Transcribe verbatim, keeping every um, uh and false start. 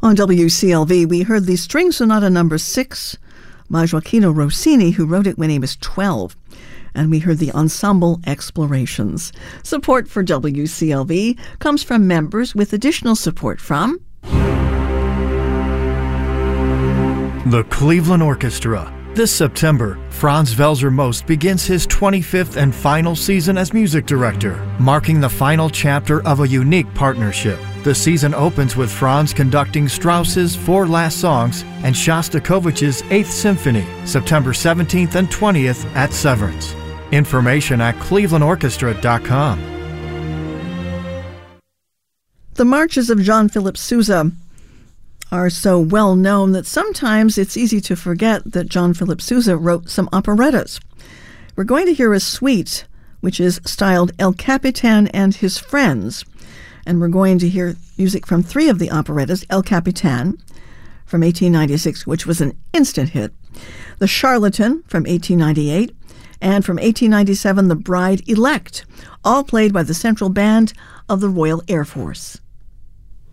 On W C L V, we heard the String Sonata Number Six by Gioachino Rossini, who wrote it when he was twelve. And we heard the Ensemble Explorations. Support for W C L V comes from members with additional support from the Cleveland Orchestra. This September, Franz Welser Most begins his twenty-fifth and final season as music director, marking the final chapter of a unique partnership. The season opens with Franz conducting Strauss's Four Last Songs and Shostakovich's Eighth Symphony, September seventeenth and twentieth at Severance. Information at cleveland orchestra dot com. The marches of John Philip Sousa are so well known that sometimes it's easy to forget that John Philip Sousa wrote some operettas. We're going to hear a suite, which is styled El Capitan and His Friends, and we're going to hear music from three of the operettas: El Capitan from eighteen ninety-six, which was an instant hit, The Charlatan from eighteen ninety-eight, and from eighteen ninety-seven, The Bride Elect, all played by the Central Band of the Royal Air Force.